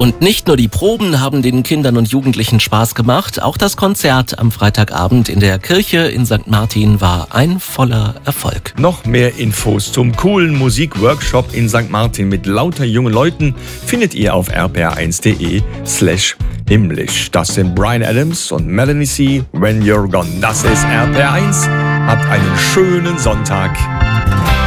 Und nicht nur die Proben haben den Kindern und Jugendlichen Spaß gemacht, auch das Konzert am Freitagabend in der Kirche in St. Martin war ein voller Erfolg. Noch mehr Infos zum coolen Musikworkshop in St. Martin mit lauter jungen Leuten findet ihr auf rpr1.de/himmlisch. Das sind Bryan Adams und Melanie C. When You're Gone. Das ist RPR1. Habt einen schönen Sonntag.